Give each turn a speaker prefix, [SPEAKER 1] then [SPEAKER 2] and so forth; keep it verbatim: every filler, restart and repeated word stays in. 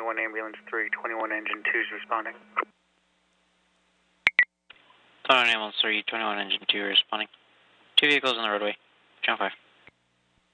[SPEAKER 1] twenty-one ambulance three twenty-one engine two is responding.
[SPEAKER 2] twenty-one ambulance three twenty-one engine two responding. Two vehicles on the roadway. Channel five.